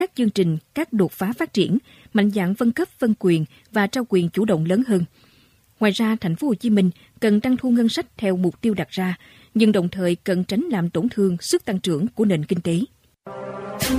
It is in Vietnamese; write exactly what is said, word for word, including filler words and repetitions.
các chương trình, các đột phá phát triển, mạnh dạn phân cấp, phân quyền và trao quyền chủ động lớn hơn. Ngoài ra, thành phố Hồ Chí Minh cần tăng thu ngân sách theo mục tiêu đặt ra, nhưng đồng thời cần tránh làm tổn thương sức tăng trưởng của nền kinh tế.